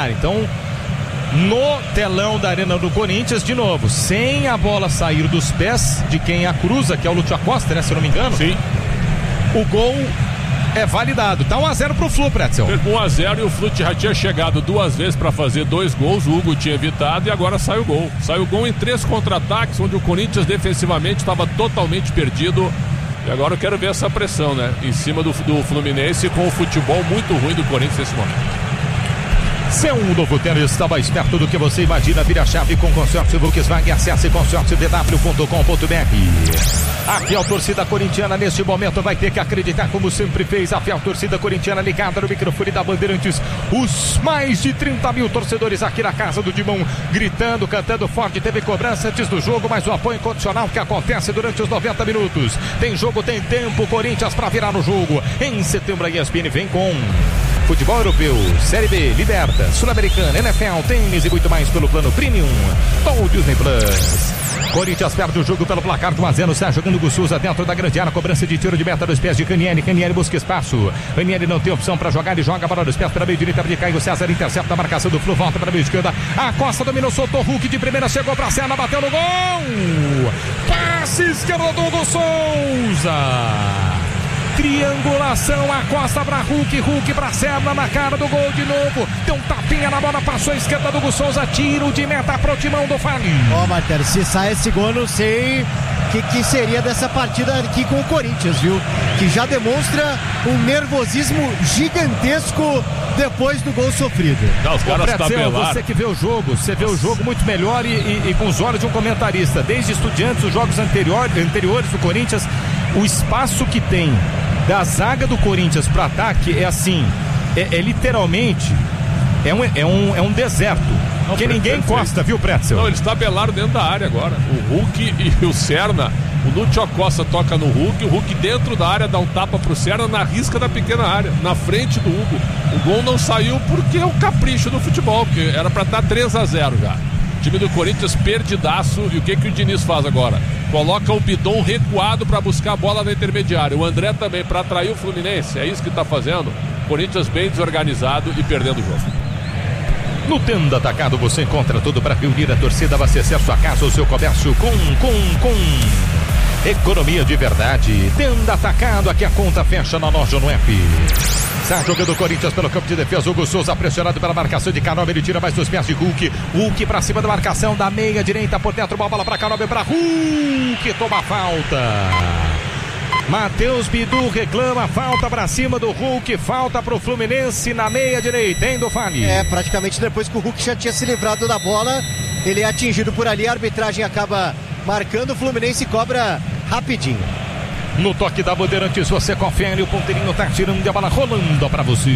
área. Então, no telão da Arena do Corinthians, de novo, sem a bola sair dos pés de quem a cruza, que é o Lúcio Acosta, né, se eu não me engano. Sim. O gol é validado. Tá 1-0 pro Flu, Pretzel. 1-0 e o Flu já tinha chegado 2 vezes para fazer 2 gols. O Hugo tinha evitado e agora sai o gol. Sai o gol em 3 contra-ataques, onde o Corinthians defensivamente estava totalmente perdido. E agora eu quero ver essa pressão, né? Em cima do Fluminense, com o futebol muito ruim do Corinthians nesse momento. Seu novo tênis está mais perto do que você imagina. Vira a chave com consórcio Volkswagen. Acesse consórciovw.com.br. A fiel torcida corintiana neste momento vai ter que acreditar, como sempre fez. A fiel torcida corintiana ligada no microfone da Bandeirantes. Os mais de 30 mil torcedores aqui na casa do Dimão, gritando, cantando forte. Teve cobrança antes do jogo, mas o apoio incondicional que acontece durante os 90 minutos. Tem jogo, tem tempo. Corinthians para virar no jogo. Em setembro a ESPN vem com futebol europeu, Série B, Liberta, Sul-Americana, NFL, tênis e muito mais pelo plano Premium ou Disney Plus. Corinthians perde o jogo pelo placar de 1-0. Está jogando o Souza dentro da grande área. Cobrança de tiro de meta dos pés de Canieri. Canieri busca espaço. Canieri não tem opção para jogar. Ele joga a bola dos pés para meio direita de Caio César. Intercepta a marcação do Flu. Volta para meio esquerda. A Costa dominou, soltou Hulk de primeira. Chegou para a Serna, bateu no gol. Passe esquerdo do Hugo Souza. Triangulação, a Costa para Hulk para Serna na cara do gol de novo. Deu um tapinha na bola, passou a esquerda do Hugo Souza. Tiro de meta pro timão do Fali. Martelo, se sai esse gol, não sei o que seria dessa partida aqui com o Corinthians, viu? Que já demonstra um nervosismo gigantesco depois do gol sofrido. Os caras tabelaram. Você que vê o jogo, você vê o jogo muito melhor e com os olhos de um comentarista. Desde Estudiantes, os jogos anteriores do Corinthians, o espaço que tem da zaga do Corinthians para ataque é assim, é literalmente é um deserto, porque ninguém encosta, viu, Pretzel? Não, eles tabelaram dentro da área agora. O Hulk e o Serna. O Lúcio Acosta toca no Hulk, o Hulk dentro da área dá um tapa pro Serna na risca da pequena área, na frente do Hugo. O gol não saiu porque é um capricho do futebol, porque era para estar 3-0 já. O time do Corinthians perdidaço. E o que o Diniz faz agora? Coloca o Bidon recuado para buscar a bola na intermediária. O André também para atrair o Fluminense. É isso que está fazendo. Corinthians bem desorganizado e perdendo o jogo. No Tenda Atacado você encontra tudo para reunir a torcida, abastecer sua casa ou seu comércio com economia de verdade. Tenda Atacado, aqui a conta fecha na loja no app. Está jogando o Corinthians pelo campo de defesa. Hugo Souza pressionado pela marcação de Canóbio. Ele tira mais dos pés de Hulk. Hulk para cima da marcação da meia direita por dentro. Uma bola para Canóbio, para Hulk. Toma falta. Matheus Bidu reclama falta para cima do Hulk. Falta para o Fluminense na meia direita, hein, do Fali? Praticamente depois que o Hulk já tinha se livrado da bola, ele é atingido por ali. A arbitragem acaba marcando. O Fluminense cobra rapidinho. No toque da Bandeirantes, você confere, o ponteirinho tá tirando a bola, rolando para você.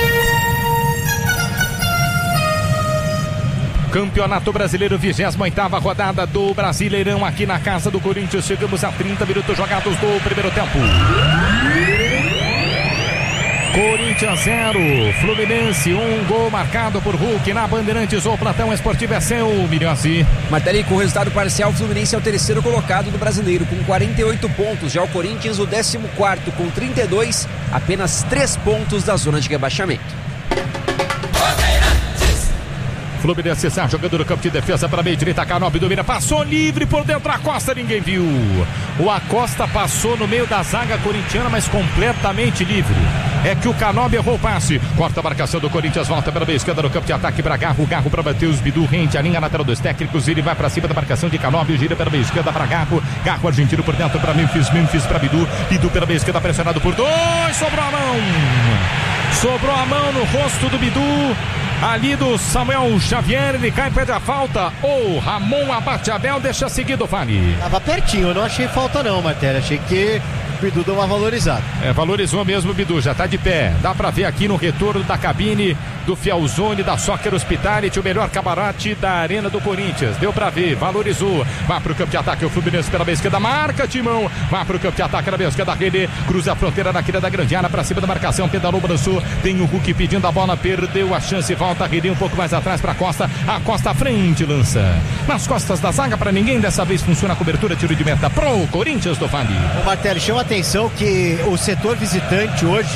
Campeonato Brasileiro, 28ª rodada do Brasileirão aqui na casa do Corinthians. Chegamos a 30 minutos jogados do primeiro tempo. Corinthians 0, Fluminense 1, gol marcado por Hulk na Bandeirantes. O Platão Esportivo é seu, Milhões. Martelinho, com o resultado parcial, o Fluminense é o terceiro colocado do Brasileiro, com 48 pontos. Já o Corinthians, o 14º, com 32, apenas 3 pontos da zona de rebaixamento. Fluminense está jogando no campo de defesa para meio direita. Canóbio domina, passou livre por dentro. Acosta, ninguém viu. O Acosta passou no meio da zaga corintiana, mas completamente livre. É que o Canóbio errou o passe. Corta a marcação do Corinthians, volta pela meia esquerda no campo de ataque para Garro. Garro para Matheus Bidu, rente a linha lateral dos técnicos. Ele vai para cima da marcação de Canóbio, gira pela meia esquerda para Garro. Garro argentino por dentro para Memphis. Memphis para Bidu. Bidu pela meia esquerda, pressionado por 2. Sobrou a mão. Sobrou a mão no rosto do Bidu. Ali do Samuel Xavier, ele cai, pede a falta. O Ramon abate Abel, deixa seguido, Fali. Tava pertinho, eu não achei falta não, Martelo. Achei que o Bidu deu uma valorizada. Valorizou mesmo o Bidu, já tá de pé. Dá pra ver aqui no retorno da cabine do Fielzone, da Soccer Hospitality, o melhor camarote da Arena do Corinthians. Deu pra ver, valorizou. Vai pro campo de ataque, o Fluminense pela meia esquerda, marca Timão. Vai pro campo de ataque na meia esquerda, René cruza a fronteira na quina da grande área, pra cima da marcação, pedalou, balançou. Tem o Hulk pedindo a bola, perdeu a chance, volta René um pouco mais atrás pra Costa. A Costa à frente, lança nas costas da zaga pra ninguém. Dessa vez funciona a cobertura, tiro de meta pro Corinthians do Fali. O Martelo, chama a atenção que o setor visitante hoje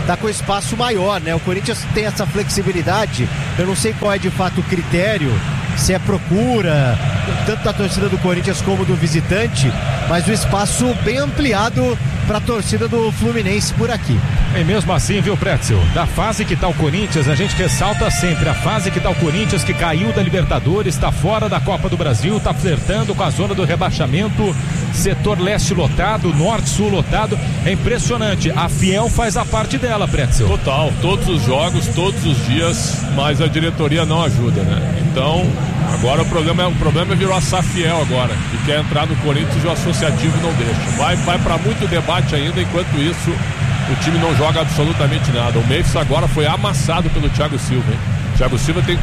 tá com espaço maior, né? O Corinthians tem essa flexibilidade, eu não sei qual é de fato o critério, se é procura, tanto da torcida do Corinthians como do visitante, mas o espaço bem ampliado para a torcida do Fluminense por aqui. E mesmo assim, viu, Pretzel, da fase que tá o Corinthians, a gente ressalta sempre a fase que tá o Corinthians, que caiu da Libertadores, tá fora da Copa do Brasil, tá flertando com a zona do rebaixamento, setor leste lotado, norte-sul lotado, é impressionante. A Fiel faz a parte dela, Pretzel. Total, todos os jogos, todos os dias, mas a diretoria não ajuda, né? Então, agora o problema virou a Safiel agora, que quer entrar no Corinthians e o associativo não deixa. Vai para muito debate ainda, enquanto isso o time não joga absolutamente nada. O Memphis agora foi amassado pelo Thiago Silva, hein? Thiago Silva tem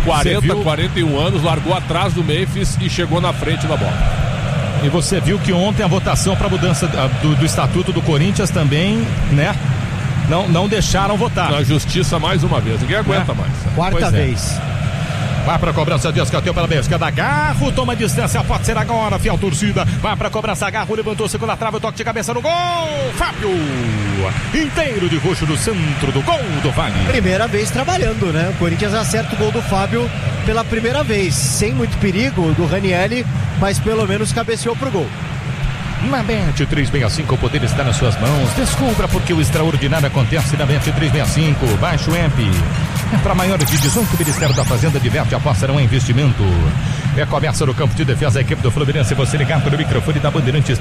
41 anos, largou atrás do Memphis e chegou na frente da bola. E você viu que ontem a votação para mudança do estatuto do Corinthians também, né? Não deixaram votar. Na justiça mais uma vez, ninguém aguenta mais. Quarta vez. Vai pra cobrança de escanteio pela meia esquerda. Garro toma distância, pode ser agora. Fiel torcida. Vai pra cobrança. Garro levantou, segunda trave, toque de cabeça no gol. Fábio inteiro de roxo no centro do gol do Vale. Primeira vez trabalhando, né? O Corinthians acerta o gol do Fábio pela primeira vez. Sem muito perigo do Ranieri, mas pelo menos cabeceou pro gol. Na Bet 365, o poder está nas suas mãos. Descubra porque o extraordinário acontece na Bet 365. Baixe o app. Para maiores de 18, o Ministério da Fazenda diverte, aposta não é investimento. Começa no campo de defesa a equipe do Fluminense. Você ligado no microfone da Bandeirantes.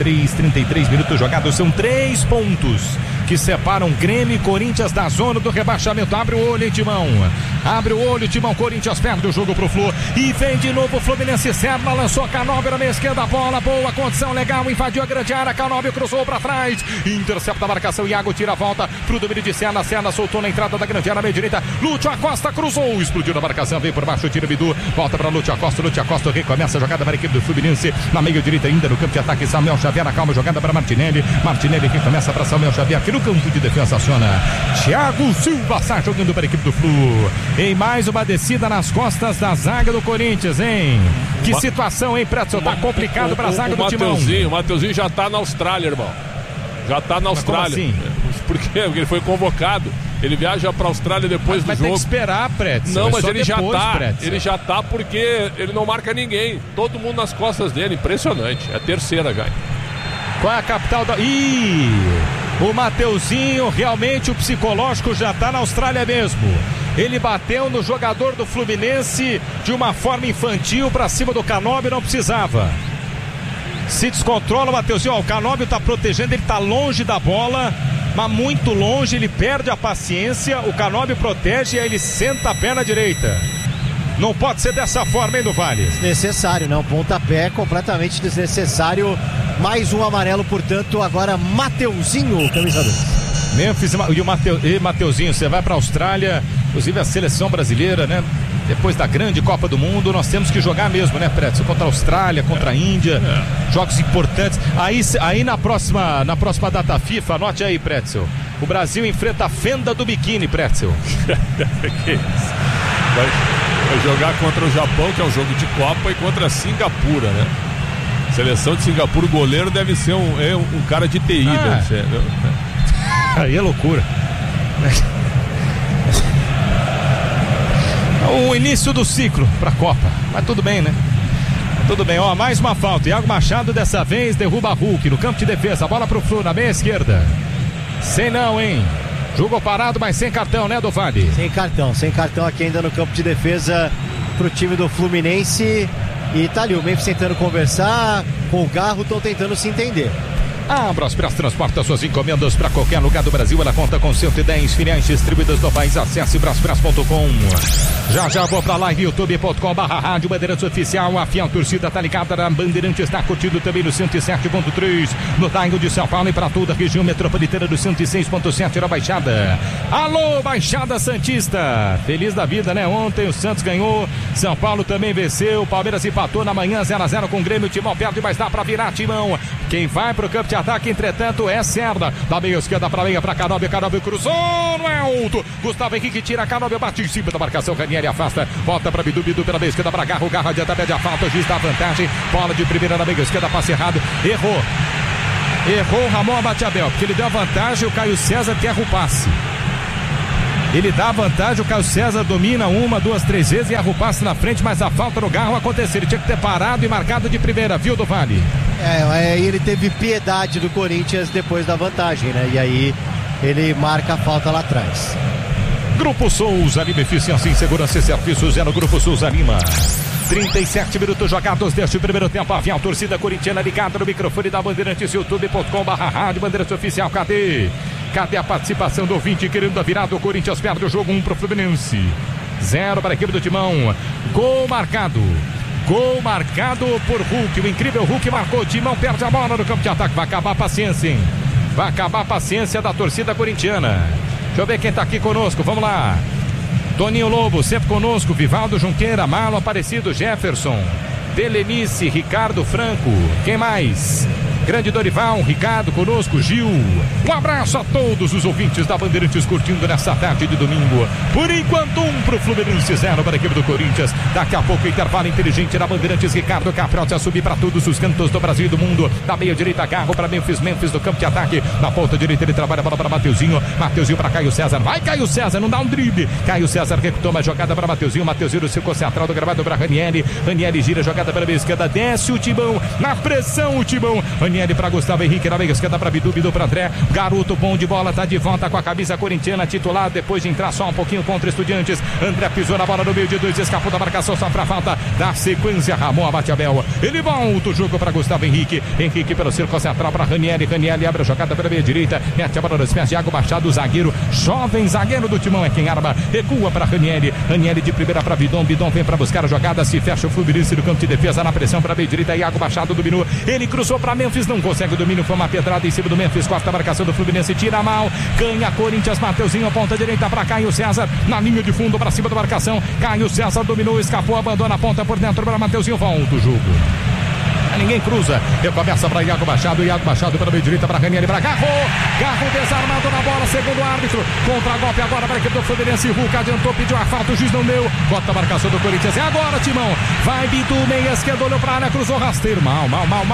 33 minutos jogados. São 3 pontos que separam Grêmio e Corinthians da zona do rebaixamento. Abre o olho, hein, Timão. Abre o olho, Timão. Corinthians perde o jogo pro Flu. E vem de novo o Fluminense. Serna lançou Canóbio na meia esquerda. Bola boa, condição legal. Invadiu a grande área. Canóbio cruzou para trás. Intercepta a marcação. Iago tira a volta pro domínio de Serna. Serna soltou na entrada da grande área, meia direita. Lúcio Acosta cruzou. Explodiu na marcação. Vem por baixo. Tira Bidu. Volta para Lúcio Acosta. Lúcio Acosta recomeça a jogada para a equipe do Fluminense. Na meia direita ainda no campo de ataque. Samuel Xavier na calma. Jogada para Martinelli. Martinelli que começa para Samuel Xavier. Aqui no campo de defesa aciona Thiago Silva. Sai jogando para a equipe do Flu. Em mais uma descida nas costas da zaga do Corinthians, hein? Que situação, hein, Pretzel? Tá complicado para a zaga do Timão. O Mateuzinho já tá na Austrália, irmão. Já tá na Austrália. Assim? Porque ele foi convocado. Ele viaja pra Austrália depois do jogo. Mas tem que esperar, Pretzel. Não, mas ele depois, já tá. Pretzel. Ele já tá porque ele não marca ninguém. Todo mundo nas costas dele. Impressionante. É a terceira já. Qual é a capital da... O Mateuzinho, realmente o psicológico já tá na Austrália mesmo. Ele bateu no jogador do Fluminense de uma forma infantil pra cima do Canóbio, não precisava. Se descontrola o Mateuzinho. O Canóbio tá protegendo, ele tá longe da bola, mas muito longe, ele perde a paciência. O Canóbio protege e aí ele senta a perna direita. Não pode ser dessa forma, hein, do Vale? Desnecessário, não. Pontapé completamente desnecessário. Mais um amarelo, portanto, agora Mateuzinho, camisa 2. Memphis e Mateuzinho, você vai para a Austrália, inclusive a seleção brasileira, né? Depois da grande Copa do Mundo, nós temos que jogar mesmo, né, Pretzel? Contra a Austrália, contra a Índia, jogos importantes. Aí na próxima data FIFA, anote aí, Pretzel. O Brasil enfrenta a fenda do biquíni, Pretzel. Que isso? Vai jogar contra o Japão, que é um jogo de Copa, e contra a Singapura, né? Seleção de Singapura, o goleiro deve ser um cara de TI, deve ser, né? Aí é loucura. O início do ciclo pra Copa, mas tudo bem, né? Tudo bem, ó, mais uma falta. Iago Machado dessa vez derruba Hulk no campo de defesa, bola pro Flu na meia esquerda. Sem não, hein? Jogo parado, mas sem cartão, né, do Vale? Sem cartão aqui ainda no campo de defesa pro time do Fluminense. E tá ali o Memphis tentando conversar com o Garro, estão tentando se entender. A Braspress transporta suas encomendas para qualquer lugar do Brasil. Ela conta com 110 filiais distribuídas no país. Acesse braspress.com. Já vou para live youtube.com/rádio Bandeirantes Oficial. A Fiel torcida tá ligada na Bandeirantes, está curtindo também no 107.3 no Tainho de São Paulo e para toda a região metropolitana do 106.7 na Baixada. Alô, Baixada Santista, feliz da vida, né? Ontem o Santos ganhou, São Paulo também venceu, Palmeiras empatou na manhã 0-0 com o Grêmio. Timão perde, mas dá para virar, Timão. Quem vai pro campo de ataque, entretanto, é Serna. Da meia esquerda para meia, para Canóbio. Canóbio cruzou no alto. Gustavo Henrique tira, Canóbio bate em cima da marcação. Ranieri afasta, volta para Bidu. Bidu pela meia esquerda para Garro. Garro adianta, pede a falta. Giz dá vantagem. Bola de primeira na meia esquerda, passe errado. Errou o Ramon Abate Abel, porque ele deu a vantagem. O Caio César que erra o passe. Ele dá vantagem, o Caio César domina 1, 2, 3 vezes e erra o passe na frente, mas a falta no Garro aconteceu. Ele tinha que ter parado e marcado de primeira, viu, do Vale? Ele teve piedade do Corinthians depois da vantagem, né? E aí ele marca a falta lá atrás. Grupo Souza Lima, eficiência em segurança e serviços é no Grupo Souza Lima. 37 minutos jogados deste primeiro tempo. A torcida corintiana ligada no microfone da Bandeirantes, youtube.com/rádio Bandeirantes Oficial. Cadê a participação do ouvinte querendo a virada? O Corinthians perde o jogo, 1 pro Fluminense, 0 para a equipe do Timão. Gol marcado por Hulk. O incrível Hulk marcou. O Timão perde a bola no campo de ataque. Vai acabar a paciência, hein? Vai acabar a paciência da torcida corintiana. Deixa eu ver quem tá aqui conosco. Vamos lá. Toninho Lobo, sempre conosco. Vivaldo Junqueira, Marlon Aparecido, Jefferson, Delenice, Ricardo Franco. Quem mais? Grande Dorival, Ricardo conosco, Gil. Um abraço a todos os ouvintes da Bandeirantes curtindo nessa tarde de domingo. Por enquanto, 1 pro Fluminense, 0 para a equipe do Corinthians. Daqui a pouco, intervalo inteligente na Bandeirantes. Ricardo Capriotti a subir para todos os cantos do Brasil e do mundo. Da meia direita, Garro para Memphis do campo de ataque. Na ponta direita, ele trabalha a bola para Mateuzinho para Caio César. Vai, Caio César, não dá um drible. Caio César recrutou uma jogada para Mateuzinho no círculo central do gramado para Ranieri. Ranieri gira, jogada para a esquerda, desce o Timão. Na pressão, o Timão. Ranieri para Gustavo Henrique, na meia esquerda para Bidu para André. Garoto bom de bola, tá de volta com a camisa corintiana, titular depois de entrar só um pouquinho contra Estudiantes. André pisou na bola no meio de 2, escapou da marcação, só pra falta da sequência. Ramon abate a Bel. Ele volta o jogo para Gustavo Henrique. Henrique pelo círculo central para Ranieri. Ranieri abre a jogada pela meia direita, mete a bola nos pés de Iago Machado, zagueiro, jovem zagueiro do Timão é quem arma. Recua para Ranieri. Ranieri de primeira para Bidon. Bidon vem para buscar a jogada, se fecha o Fluminense no campo de defesa, na pressão para a meia direita. Iago Machado dominou. Ele cruzou para Memphis, não consegue o domínio, foi uma pedrada em cima do Memphis, corta a marcação do Fluminense, tira mal, ganha Corinthians, Mateuzinho, ponta direita para Caio César, na linha de fundo para cima da marcação, Caio César dominou, escapou, abandona a ponta por dentro para Mateuzinho, volta o jogo. Ninguém cruza, recomeça para Iago Machado pela meia direita para Ranieri, para Garro desarmado na bola, segundo o árbitro, contra-golpe agora para a equipe do Fluminense. Hulk adiantou, pediu a falta, o juiz não deu, bota a marcação do Corinthians, é agora, Timão, vai Bidu, meia esquerda, olhou para a área, cruzou rasteiro, mal,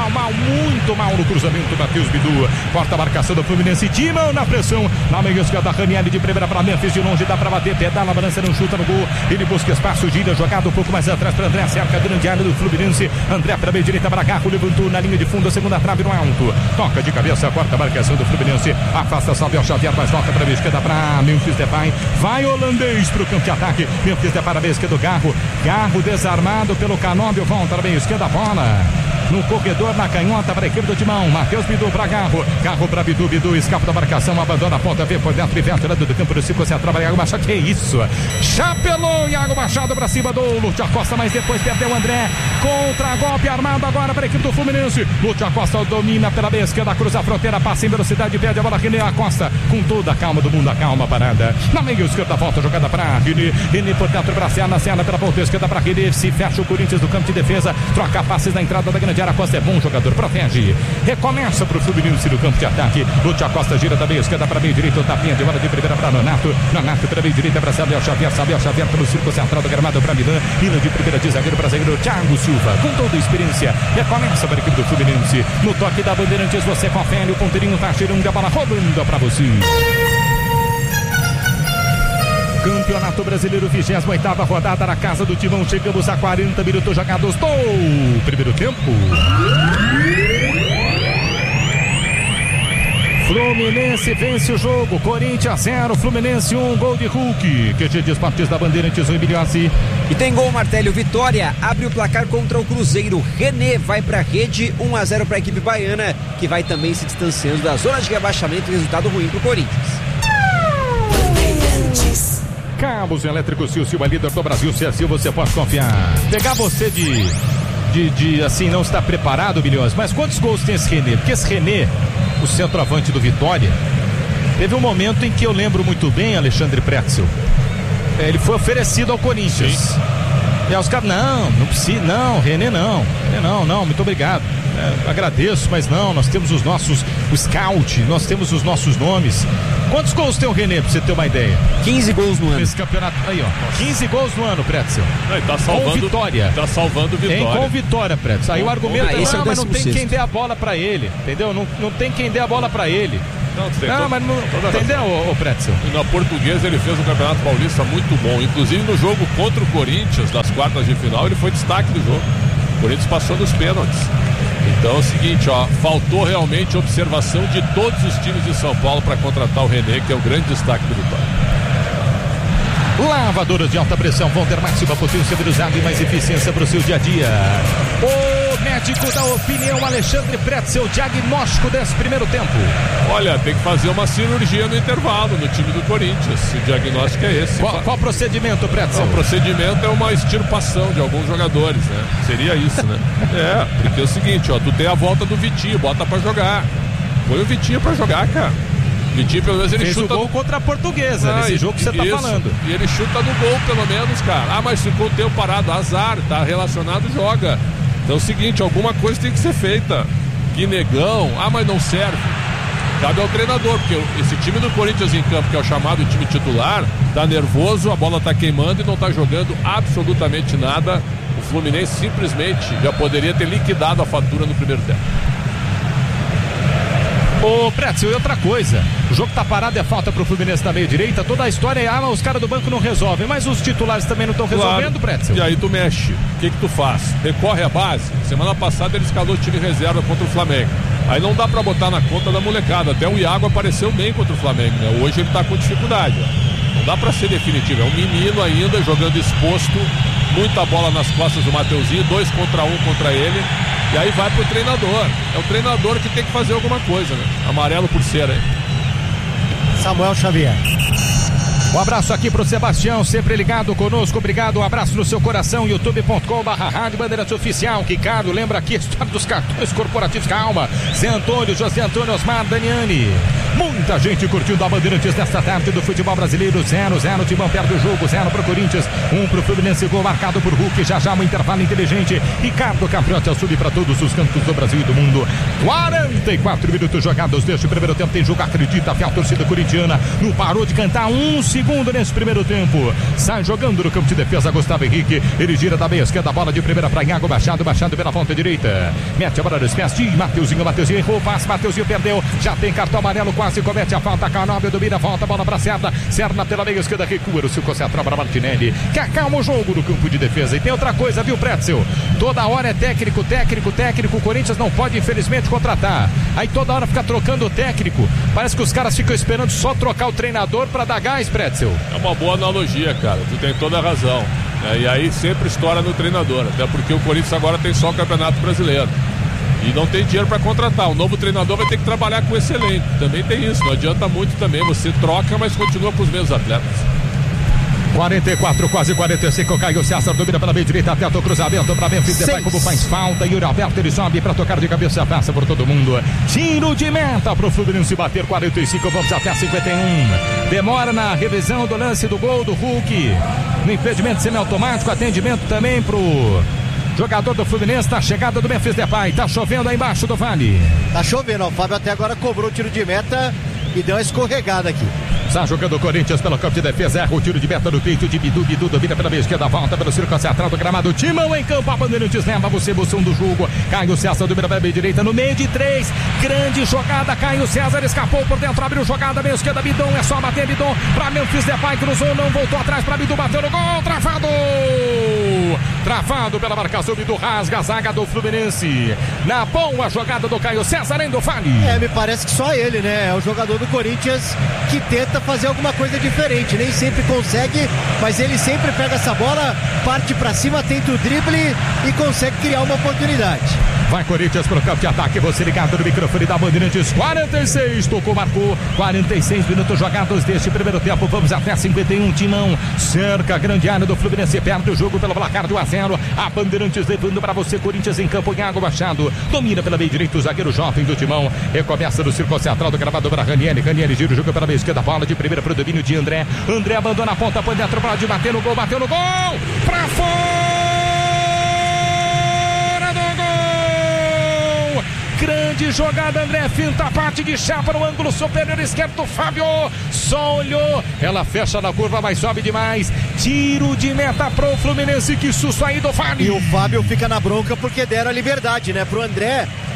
muito mal no cruzamento, Matheus Bidu, corta a marcação do Fluminense, Timão na pressão, na meia esquerda, Ranieri de primeira para Memphis, de longe dá para bater, pedala a balança, não chuta no gol, ele busca espaço, gira, jogado um pouco mais atrás para André, cerca grande área do Fluminense, André para a meia direita para Garro, levantou na linha de fundo, a segunda trave no alto, toca de cabeça, corta a marcação do Fluminense, afasta Samuel Xavier, mas volta para a esquerda para Memphis Depay, vai holandês para o campo de ataque, Memphis Depay para a esquerda do Garro desarmado pelo Canóbio, volta para a esquerda, bola no corredor, na canhota para a equipe do Timão, Matheus Bidu para Garro para Bidu, escapa da marcação, abandona a ponta, vem por dentro e vem atirando do campo do círculo central para Iago Machado, que isso, chapelou Iago Machado para cima do Lúcio Acosta, mas depois perdeu o André, contra-golpe armado agora para a equipe do Fluminense, Lúcio Acosta domina pela meia esquerda, cruza a fronteira, passa em velocidade, perde a bola, René Acosta, com toda a calma do mundo, a calma parada, na meia esquerda, volta a jogada para René por dentro para Serna pela ponta esquerda para René, se fecha o Corinthians do campo de defesa, troca passes na entrada da grande área, Acosta é bom jogador, protege, recomeça para o Fluminense no campo de ataque, Lúcio Acosta gira da meia esquerda para a meia direita, o tapinha de bola de primeira para Nonato pela meia direita para Samuel Xavier pelo círculo central do gramado para Milan de primeira de zagueiro para zagueiro, Thiago Silva, com toda a experiência, recomeça para a equipe do Fluminense, no toque da Bandeirantes você confere, o ponteirinho tá girando, a bola rolando para você. Campeonato Brasileiro, 28ª rodada na casa do Timão. Chegamos a 40 minutos jogados do primeiro tempo. Fluminense vence o jogo, Corinthians 0, Fluminense 1, gol de Hulk. QG de Esportes da Bandeirantes, o Emiliassi. E tem gol, Martélio. Vitória abre o placar contra o Cruzeiro. René vai para a rede, 1-0 para a equipe baiana, que vai também se distanciando da zona de rebaixamento. Resultado ruim para o Corinthians. Cabos Elétricos Silva, líder do Brasil, Silva, você pode confiar. Pegar você de assim, não estar preparado, Milhões, mas quantos gols tem esse René? Porque esse René, o centroavante do Vitória, teve um momento em que eu lembro muito bem, Alexandre Pretzel, ele foi oferecido ao Corinthians. Sim. E aí os caras, não precisa, René não, muito obrigado. Agradeço, mas não, nós temos os nossos, o scout, nós temos os nossos nomes. Quantos gols tem o René, pra você ter uma ideia? 15 gols no ano. Esse campeonato, aí ó, 15 gols no ano, Pretzel. Tá salvando, com Vitória. Tá salvando Vitória. Com Vitória, Pretzel. Aí o argumento é mas não tem quem dê a bola pra ele, entendeu? Não tem quem dê a bola pra ele. Não, mas não entendeu, o Pretzel? E na Portuguesa ele fez um Campeonato Paulista muito bom. Inclusive no jogo contra o Corinthians, das quartas de final, ele foi destaque do jogo. O Corinthians passou nos pênaltis. Então é o seguinte, faltou realmente observação de todos os times de São Paulo para contratar o René, que é o grande destaque do Vitória. Lavadoras de alta pressão vão ter máxima potência utilizada e mais eficiência para o seu dia a dia. O médico da opinião, Alexandre Pretzel, diagnóstico desse primeiro tempo. Olha, tem que fazer uma cirurgia no intervalo no time do Corinthians. O diagnóstico é esse. Qual procedimento, Pretzel? O procedimento é uma extirpação de alguns jogadores, né? Seria isso, né? Porque é o seguinte, tu tem a volta do Vitinho, bota pra jogar. Põe o Vitinho pra jogar, cara. Vitinho, pelo menos, ele fez chuta o gol contra a Portuguesa, nesse jogo que você tá falando. E ele chuta no gol, pelo menos, cara. Mas ficou o tempo parado, azar, tá relacionado, joga. Então é o seguinte, alguma coisa tem que ser feita. Que negão, mas não serve. Cabe ao treinador, porque esse time do Corinthians em campo, que é o chamado time titular, tá nervoso, a bola tá queimando e não tá jogando absolutamente nada. O Fluminense simplesmente já poderia ter liquidado a fatura no primeiro tempo. Ô, Pretzel, e outra coisa, o jogo tá parado, é falta pro Fluminense na meia direita, toda a história é, os caras do banco não resolvem, mas os titulares também não estão resolvendo, Pretzel. E aí tu mexe, o que tu faz? Recorre à base. Semana passada ele escalou o time reserva contra o Flamengo. Aí não dá pra botar na conta da molecada, até o Iago apareceu bem contra o Flamengo, né? Hoje ele tá com dificuldade, Não dá pra ser definitivo, é um menino ainda, jogando exposto, muita bola nas costas do Mateuzinho, 2 contra 1 contra ele. E aí vai pro treinador. É o treinador que tem que fazer alguma coisa, né? Amarelo por cera aí. Samuel Xavier. Um abraço aqui pro Sebastião, sempre ligado conosco, obrigado, um abraço no seu coração, youtube.com/Rádio Bandeirantes Oficial. Ricardo, lembra aqui a história dos cartões corporativos, calma, Zé Antônio, José Antônio, Osmar, Daniani, muita gente curtindo a Bandeirantes nesta tarde do futebol brasileiro. 0-0, Timão perde o jogo, 0 pro Corinthians, 1 pro Fluminense, gol marcado por Hulk, já um intervalo inteligente. Ricardo Capriotti ao sub para todos os cantos do Brasil e do mundo. 44 minutos jogados deste primeiro tempo, tem jogo, acredita, a fiel torcida corintiana, não parou de cantar um segundo nesse primeiro tempo. Sai jogando no campo de defesa Gustavo Henrique. Ele gira da meia esquerda, a bola de primeira para Iago Machado pela ponta direita. Mete a bola nos pés de Mateuzinho errou, passe, Mateuzinho perdeu. Já tem cartão amarelo, quase comete a falta. Canóbio domina, volta a bola para Serna. Serna pela meia esquerda, recua o seu concentrado para Martinelli, que acalma o jogo no campo de defesa. E tem outra coisa, viu, Pretzel? Toda hora é técnico. O Corinthians não pode, infelizmente, contratar. Aí toda hora fica trocando o técnico. Parece que os caras ficam esperando só trocar o treinador para dar gás, Pretzel. É uma boa analogia, cara. Tu tem toda a razão. E aí sempre estoura no treinador. Até porque o Corinthians agora tem só o Campeonato Brasileiro. E não tem dinheiro para contratar. O novo treinador vai ter que trabalhar com esse elenco. Também tem isso. Não adianta muito também. Você troca, mas continua com os mesmos atletas. 44, quase 45, Caio César domina pela meia direita, tenta o cruzamento para Memphis Depay, como faz falta, Yuri Alberto, ele sobe para tocar de cabeça, passa por todo mundo, tiro de meta pro Fluminense bater, 45, vamos até 51, demora na revisão do lance do gol do Hulk, no impedimento semiautomático, atendimento também pro jogador do Fluminense, na chegada do Memphis Depay, tá chovendo aí embaixo do Vale. Tá chovendo, o Fábio até agora cobrou o tiro de meta e deu uma escorregada aqui. Está jogando o Corinthians pelo campo de defesa, erra o tiro de meta no peito de Bidu domina pela meia esquerda, volta pelo círculo central do gramado, Timão em campo, a Bandeirantes leva você, emoção do jogo, Caio César domina pela meia direita, no meio de 3, grande jogada, Caio César escapou por dentro, abriu jogada, meia esquerda, Bidon, é só bater, Bidon, para Memphis Depay, cruzou, não voltou atrás, para Bidu, bateu no gol, travado pela marcação, Bidu rasga a zaga do Fluminense, na boa jogada do Caio César, ainda Vale. Me parece que só ele, né, é o jogador do Corinthians que tenta fazer alguma coisa diferente, nem sempre consegue, mas ele sempre pega essa bola, parte pra cima, tenta o drible e consegue criar uma oportunidade. Vai Corinthians pro campo de ataque, você ligado no microfone da Bandeirantes, 46, tocou, marcou, 46 minutos jogados deste primeiro tempo, vamos até 51, Timão cerca a grande área do Fluminense, perde o jogo pelo placar de 1-0, a Bandeirantes levando para você, Corinthians em campo, Iago Machado, domina pela meia direita o zagueiro jovem do Timão, recomeça no círculo central do gramado para Ranieri gira o jogo pela meia esquerda, bola de primeira pro domínio de André abandona a ponta, põe dentro, bola de bater no gol, pra fora do gol, grande jogada, André finta a parte de chapa no ângulo superior esquerdo, Fábio só olhou, ela fecha na curva, mas sobe demais, tiro de meta pro Fluminense, que susto aí do Vale. E o Fábio fica na bronca porque deram a liberdade, né, pro André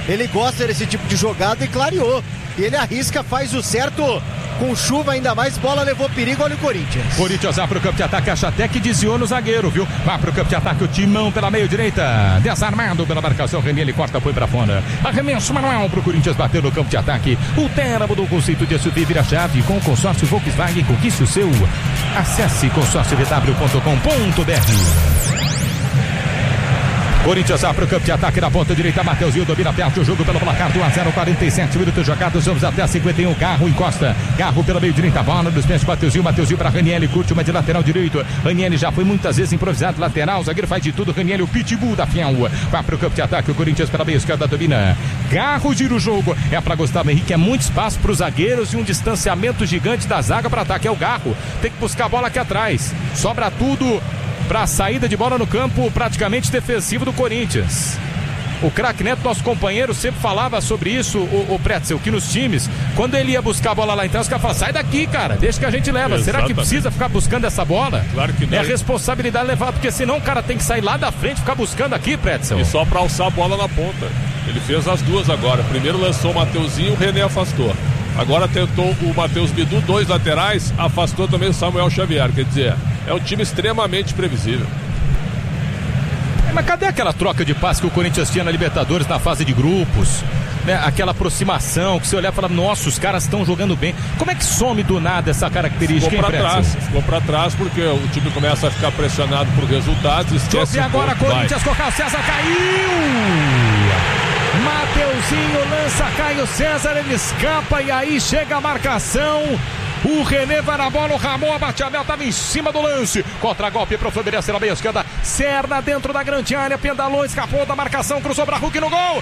ele gosta desse tipo de jogada e clareou. E ele arrisca, faz o certo. Com chuva ainda mais, bola levou perigo, olha o Corinthians. Corinthians vai pro campo de ataque, acha até que desviou no zagueiro, viu? Vai pro campo de ataque, o Timão pela meio direita, desarmado pela marcação, Renier, ele corta, foi pra fora. Arremesso manual pro Corinthians bater no campo de ataque. O Terra mudou o conceito de SUV, vira chave com o consórcio Volkswagen, conquiste o seu. Acesse consórciovw.com.br. Corinthians vai para o campo de ataque na ponta direita, Mateuzinho domina perto o jogo pelo placar do 1-0, 47 minutos jogados, vamos até 51, Garro encosta, Garro pela meio direita, bola dos pés de Mateuzinho para Raniel, curte uma de lateral direito, Raniel já foi muitas vezes improvisado lateral, o zagueiro faz de tudo, Raniel, o pitbull da Fiel, vai para o campo de ataque, o Corinthians pela meio esquerda domina, Garro gira o jogo, é para Gustavo Henrique, é muito espaço para os zagueiros e um distanciamento gigante da zaga para ataque, é o Garro, tem que buscar a bola aqui atrás, sobra tudo para a saída de bola no campo praticamente defensivo do Corinthians. O craque Neto, nosso companheiro, sempre falava sobre isso, o Pretzel, que nos times, quando ele ia buscar a bola lá então, os caras falavam, sai daqui, cara, deixa que a gente leva. Exatamente. Será que precisa ficar buscando essa bola? Claro que não. É a responsabilidade levar, porque senão o cara tem que sair lá da frente e ficar buscando aqui, Pretzel. E só para alçar a bola na ponta. Ele fez as duas agora. Primeiro lançou o Mateuzinho, o René afastou. Agora tentou o Matheus Bidu, 2 laterais, afastou também o Samuel Xavier. Quer dizer, é um time extremamente previsível. Mas cadê aquela troca de passe que o Corinthians tinha na Libertadores na fase de grupos? Né? Aquela aproximação que você olhar e falar, nossa, os caras estão jogando bem. Como é que some do nada essa característica? Ficou pra trás porque o time começa a ficar pressionado por resultados. Esquece agora, Corinthians com o Caio César, caiu! Mateuzinho lança Caio César, ele escapa e aí chega a marcação. O René vai na bola, o Ramon Abatiamel estava em cima do lance. Contra-golpe para o Fluminense na meia esquerda. Serna dentro da grande área, pedalou, escapou da marcação, cruzou para Hulk no gol.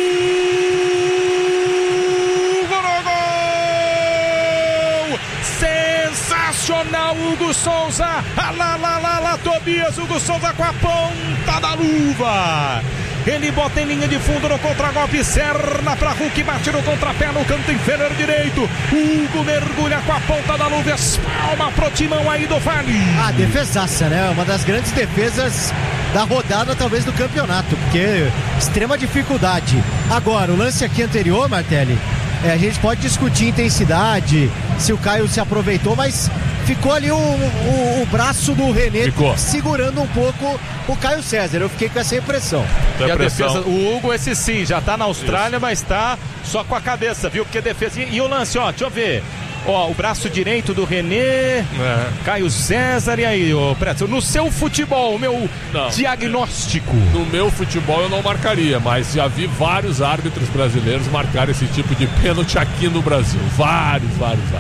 Gol! Sensacional, Hugo Souza. Lá, Tobias, Hugo Souza com a ponta da luva. Ele bota em linha de fundo no contra-golpe, Serna para Hulk, bate no contrapé no canto inferior direito. Hugo mergulha com a ponta da luva, espalma pro timão aí do Vale. Ah, defesaça, né? Uma das grandes defesas da rodada, talvez, do campeonato, porque extrema dificuldade. Agora, o lance aqui anterior, Martelli, a gente pode discutir intensidade, se o Caio se aproveitou, mas ficou ali o braço do René segurando um pouco o Caio César. Eu fiquei com essa impressão. E a defesa, o Hugo, esse sim, já tá na Austrália, isso, mas tá só com a cabeça, viu? Porque defesa. E o lance, ó, deixa eu ver. Ó, o braço direito do René, Caio César, e aí, ô Pretzel, no seu futebol, o meu diagnóstico. No meu futebol eu não marcaria, mas já vi vários árbitros brasileiros marcar esse tipo de pênalti aqui no Brasil. Vários.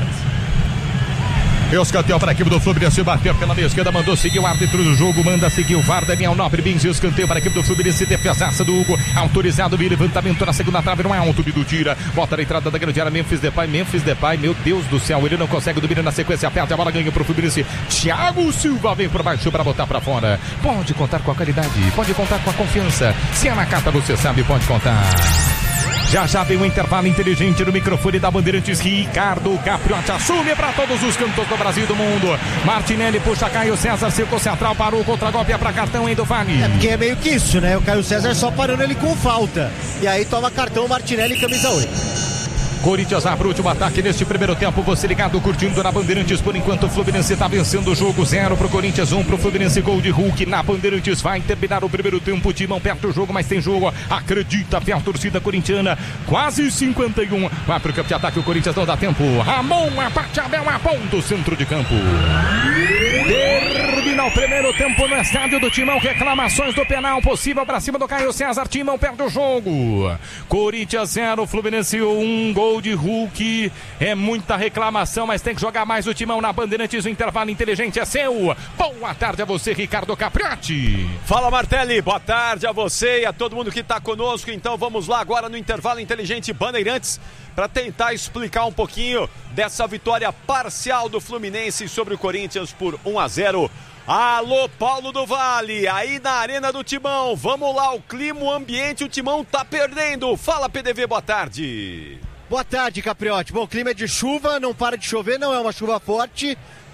Escanteio para a equipe do Fluminense, bateu pela meia esquerda, mandou seguir o árbitro do jogo, manda seguir o VAR, Daniel Nobre Bins, escanteio para a equipe do Fluminense, defesaça do Hugo, autorizado, levantamento na segunda trave, não é alto, Bidu tira, bota na entrada da grande área, Memphis Depay, meu Deus do céu, ele não consegue dominar na sequência, aperta a bola, ganha para o Fluminense, Thiago Silva vem por baixo para botar para fora, pode contar com a qualidade, pode contar com a confiança, se é na carta você sabe, pode contar. Já vem o intervalo inteligente no microfone da Bandeirantes. Ricardo Capriotti assume para todos os cantos do Brasil e do mundo. Martinelli puxa Caio César, círculo central, parou o contra-golpe, é para cartão aí do Vale. É porque é meio que isso, né? O Caio César só parando ele com falta. E aí toma cartão Martinelli, camisa 8. Corinthians abre o último ataque neste primeiro tempo. Você ligado, curtindo na Bandeirantes. Por enquanto o Fluminense está vencendo o jogo. 0 pro Corinthians, 1 pro Fluminense. Gol de Hulk na Bandeirantes. Vai terminar o primeiro tempo. Timão perto do jogo, mas tem jogo. Acredita, fé a torcida corintiana. Quase 51. Vai pro campo de ataque. O Corinthians não dá tempo. Ramon Abatiamel aponta o centro de campo. Termina o primeiro tempo no estádio do Timão. Reclamações do penal possível para cima do Caio César. Timão perde o jogo. Corinthians 0, Fluminense 1. Gol de Hulk. É muita reclamação, mas tem que jogar mais o Timão na Bandeirantes. O intervalo inteligente é seu. Boa tarde a você, Ricardo Capriotti. Fala, Martelli. Boa tarde a você e a todo mundo que está conosco. Então vamos lá agora no intervalo inteligente Bandeirantes para tentar explicar um pouquinho dessa vitória parcial do Fluminense sobre o Corinthians por 1-0. Alô, Paulo do Vale, aí na Arena do Timão. Vamos lá, o clima, o ambiente, o Timão tá perdendo. Fala, PDV, boa tarde. Boa tarde, Capriotti. Bom, o clima é de chuva, não para de chover, não é uma chuva forte.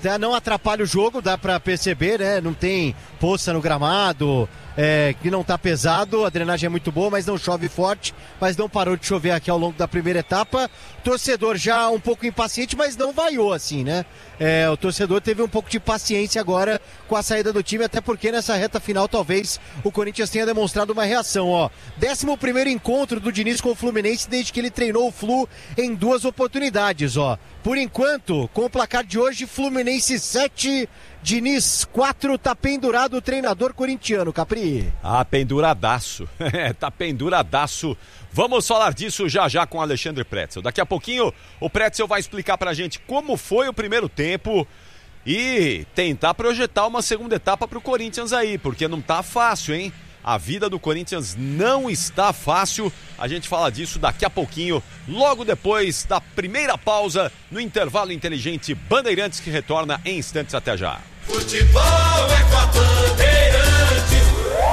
até não atrapalha o jogo, dá pra perceber, né? Não tem poça no gramado, que não tá pesado, a drenagem é muito boa, mas não chove forte, mas não parou de chover aqui ao longo da primeira etapa. Torcedor já um pouco impaciente, mas não vaiou assim, né? O torcedor teve um pouco de paciência agora com a saída do time, até porque nessa reta final talvez o Corinthians tenha demonstrado uma reação, ó. 11º encontro do Diniz com o Fluminense desde que ele treinou o Flu em 2 oportunidades, ó. Por enquanto, com o placar de hoje, Fluminense 7, Diniz 4, tá pendurado o treinador corintiano, Capri. Penduradaço. Tá penduradaço. Vamos falar disso já com o Alexandre Pretzel. Daqui a pouquinho o Pretzel vai explicar pra gente como foi o primeiro tempo e tentar projetar uma segunda etapa pro Corinthians aí, porque não tá fácil, hein? A vida do Corinthians não está fácil. A gente fala disso daqui a pouquinho, logo depois da primeira pausa no intervalo inteligente Bandeirantes, que retorna em instantes. Até já. Futebol é com a Bandeirantes.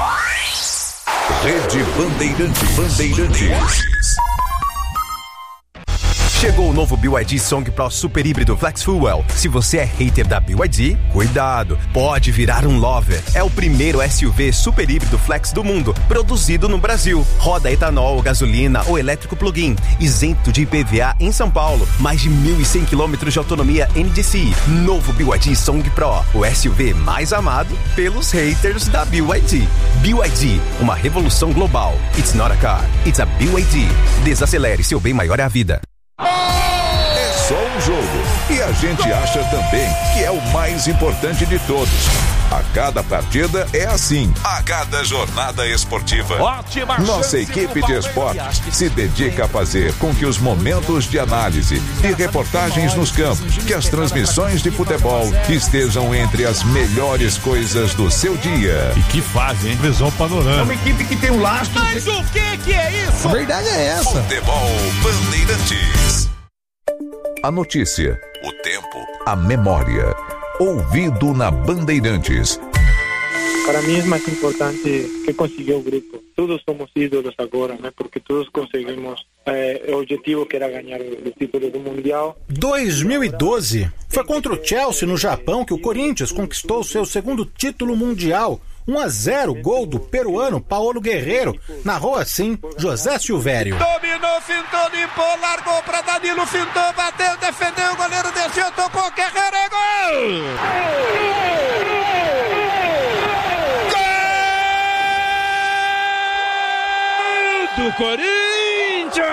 Rede Bandeirantes. Chegou o novo BYD Song Pro Super Híbrido Flex Fuel. Se você é hater da BYD, cuidado, pode virar um lover. É o primeiro SUV super híbrido flex do mundo, produzido no Brasil. Roda etanol, gasolina ou elétrico plug-in, isento de IPVA em São Paulo. Mais de 1.100 km de autonomia NDCi. Novo BYD Song Pro, o SUV mais amado pelos haters da BYD. BYD, uma revolução global. It's not a car, it's a BYD. Desacelere, seu bem maior é a vida. É só um jogo e a gente acha também que é o mais importante de todos. A cada partida é assim, a cada jornada esportiva. Ótima Nossa equipe de esportes se dedica a fazer com que os momentos de análise e reportagens nos campos, que as transmissões de futebol estejam entre as melhores coisas do seu dia. E que fase, hein? Visão panorâmica. É uma equipe que tem um lastro. Mas o que é isso? A verdade é essa. Futebol Bandeirantes. A notícia, o tempo, a memória. Ouvido na Bandeirantes. Para mim é mais importante que conseguir o grupo. Todos somos ídolos agora, né? Porque todos conseguimos o objetivo que era ganhar o título do Mundial. 2012 foi contra o Chelsea no Japão que o Corinthians conquistou seu segundo título mundial. 1-0, gol do peruano Paulo Guerreiro. Narrou assim José Silvério. Dominou, fintou, limpou, largou pra Danilo, fintou, bateu, defendeu, o goleiro desceu, tocou, Guerreiro, é gol! Gol do Corinthians!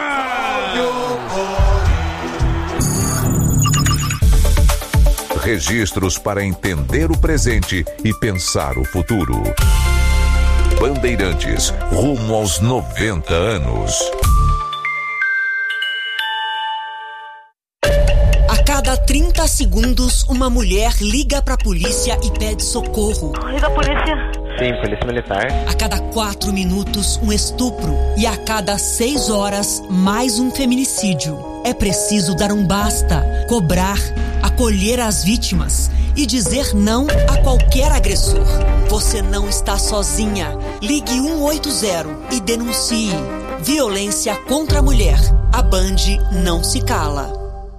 Registros para entender o presente e pensar o futuro. Bandeirantes, rumo aos 90 anos. A cada 30 segundos, uma mulher liga pra polícia e pede socorro. Liga a polícia. Sim, polícia militar. A cada 4 minutos, um estupro. E a cada 6 horas, mais um feminicídio. É preciso dar um basta, cobrar, acolher as vítimas e dizer não a qualquer agressor. Você não está sozinha. Ligue 180 e denuncie. Violência contra a mulher. A Band não se cala.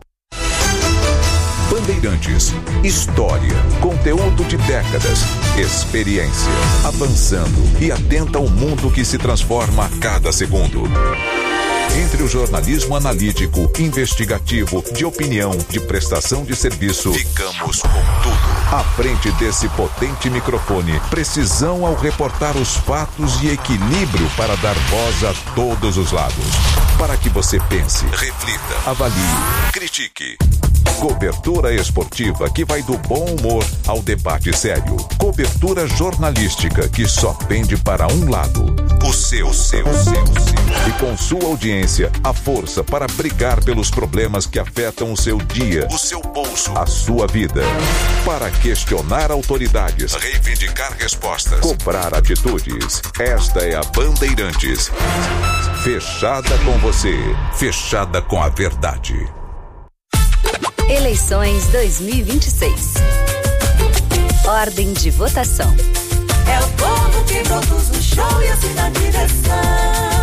Bandeirantes, história, conteúdo de décadas, experiência, avançando e atenta ao mundo que se transforma a cada segundo. Entre o jornalismo analítico, investigativo, de opinião, de prestação de serviço, ficamos com tudo. À frente desse potente microfone, precisão ao reportar os fatos e equilíbrio para dar voz a todos os lados. Para que você pense, reflita, avalie, critique. Cobertura esportiva que vai do bom humor ao debate sério. Cobertura jornalística que só pende para um lado. O seu. E com sua audiência, a força para brigar pelos problemas que afetam o seu dia, o seu bolso, a sua vida. Para questionar autoridades, reivindicar respostas, cobrar atitudes. Esta é a Bandeirantes. Fechada com você, fechada com a verdade. Eleições 2026. Ordem de votação. É o povo que produz o show e assina a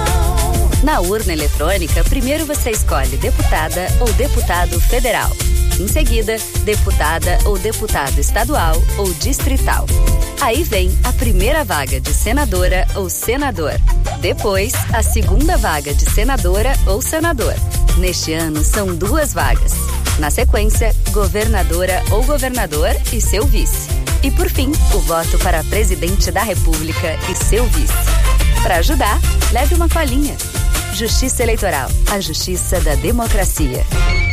direção. Na urna eletrônica, primeiro você escolhe deputada ou deputado federal. Em seguida, deputada ou deputado estadual ou distrital. Aí vem a primeira vaga de senadora ou senador. Depois, a segunda vaga de senadora ou senador. Neste ano, são 2 vagas. Na sequência, governadora ou governador e seu vice. E por fim, o voto para presidente da República e seu vice. Para ajudar, leve uma colinha. Justiça Eleitoral, a justiça da democracia.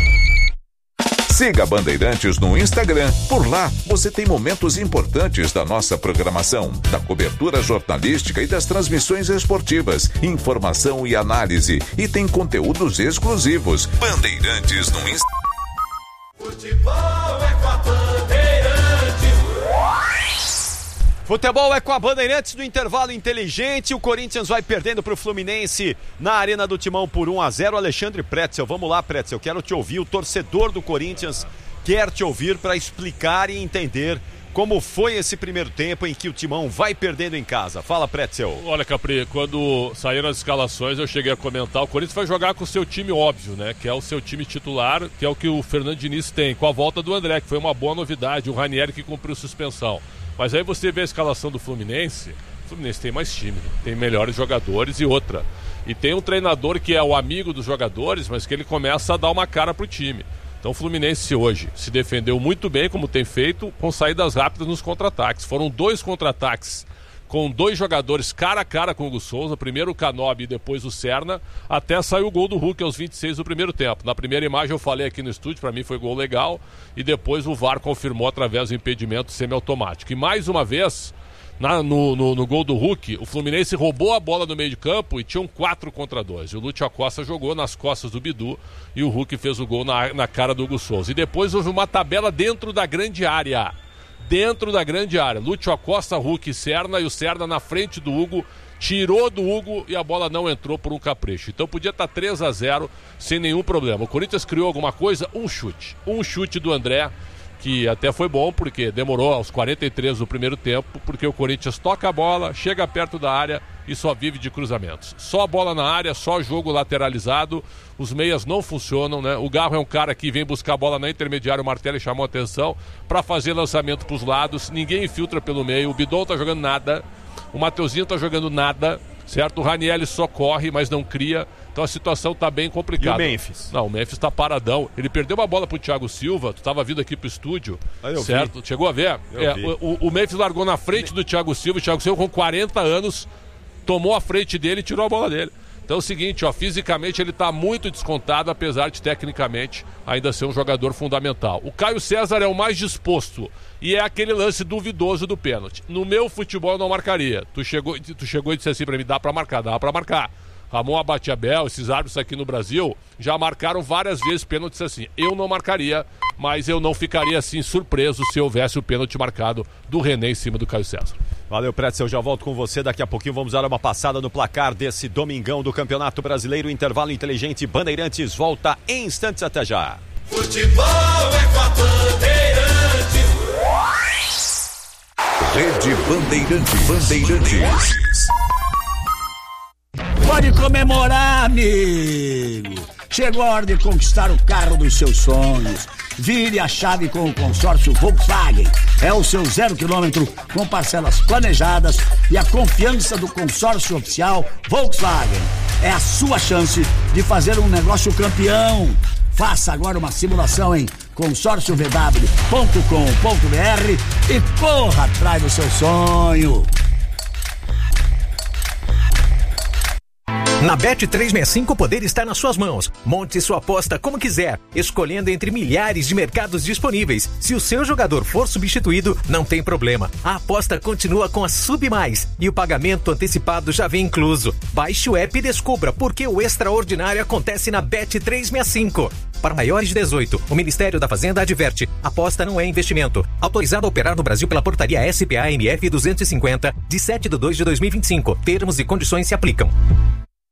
Siga Bandeirantes no Instagram. Por lá, você tem momentos importantes da nossa programação, da cobertura jornalística e das transmissões esportivas, informação e análise. E tem conteúdos exclusivos. Bandeirantes no Instagram. Futebol é com a Bandeirantes. Futebol é com a Bandeirantes no intervalo inteligente. O Corinthians vai perdendo para o Fluminense na Arena do Timão por 1-0. Alexandre Pretzel, vamos lá, Pretzel, quero te ouvir. O torcedor do Corinthians quer te ouvir para explicar e entender como foi esse primeiro tempo em que o Timão vai perdendo em casa. Fala, Pretzel. Olha, Capri, quando saíram as escalações eu cheguei a comentar, o Corinthians vai jogar com o seu time óbvio, né? Que é o seu time titular, que é o que o Fernando Diniz tem, com a volta do André, que foi uma boa novidade, o Ranieri que cumpriu suspensão. Mas aí você vê a escalação do Fluminense, o Fluminense tem mais time, tem melhores jogadores e outra. E tem um treinador que é o amigo dos jogadores, mas que ele começa a dar uma cara pro time. Então o Fluminense hoje se defendeu muito bem, como tem feito, com saídas rápidas nos contra-ataques. Foram 2 contra-ataques com 2 jogadores cara a cara com o Hugo Souza, primeiro o Canobi e depois o Serna, até saiu o gol do Hulk aos 26 do primeiro tempo. Na primeira imagem eu falei aqui no estúdio, para mim foi gol legal, e depois o VAR confirmou através do impedimento semiautomático. E mais uma vez, no gol do Hulk, o Fluminense roubou a bola no meio de campo e tinham 4 contra 2. E o Lúcio Acosta jogou nas costas do Bidu e o Hulk fez o gol na cara do Hugo Souza. E depois houve uma tabela dentro da grande área. Lúcio Acosta, Hulk e Serna, e o Serna na frente do Hugo, tirou do Hugo e a bola não entrou por um capricho. Então podia estar 3-0 sem nenhum problema. O Corinthians criou alguma coisa? Um chute do André, que até foi bom, porque demorou aos 43 do primeiro tempo, porque o Corinthians toca a bola, chega perto da área e só vive de cruzamentos. Só bola na área, só jogo lateralizado, os meias não funcionam, né? O Garro é um cara que vem buscar a bola na intermediária, o Martelli chamou a atenção para fazer lançamento para os lados, ninguém infiltra pelo meio, o Bidon tá jogando nada, o Mateuzinho tá jogando nada, certo? O Ranieri só corre, mas não cria. Então a situação tá bem complicada. E o Memphis? Não, o Memphis tá paradão. Ele perdeu uma bola pro Thiago Silva, tu tava vindo aqui pro estúdio, certo? Vi. Chegou a ver? O Memphis largou na frente do Thiago Silva, o Thiago Silva com 40 anos tomou a frente dele e tirou a bola dele. Então é o seguinte, fisicamente ele tá muito descontado, apesar de tecnicamente ainda ser um jogador fundamental. O Caio César é o mais disposto e é aquele lance duvidoso do pênalti. No meu futebol eu não marcaria. Tu chegou e disse assim pra mim, dá pra marcar. Ramon Abatiabel, esses árbitros aqui no Brasil já marcaram várias vezes pênaltis assim. Eu não marcaria, mas eu não ficaria assim surpreso se houvesse o pênalti marcado do René em cima do Caio César. Valeu, Pretzel, eu já volto com você. Daqui a pouquinho vamos dar uma passada no placar desse domingão do Campeonato Brasileiro. Intervalo inteligente, Bandeirantes volta em instantes, até já. Futebol é com a Bandeirantes. Rede Bandeirantes. Pode comemorar, amigo! Chegou a hora de conquistar o carro dos seus sonhos. Vire a chave com o consórcio Volkswagen. É o seu 0 km com parcelas planejadas e a confiança do consórcio oficial Volkswagen. É a sua chance de fazer um negócio campeão. Faça agora uma simulação em consórciovw.com.br e corra atrás do seu sonho. Na Bet365 o poder está nas suas mãos. Monte sua aposta como quiser, escolhendo entre milhares de mercados disponíveis. Se o seu jogador for substituído, não tem problema. A aposta continua com a SubMais e o pagamento antecipado já vem incluso. Baixe o app e descubra por que o extraordinário acontece na Bet365. Para maiores de 18, o Ministério da Fazenda adverte: aposta não é investimento. Autorizado a operar no Brasil pela portaria SPA-MF 250, de 7/2/2025. Termos e condições se aplicam.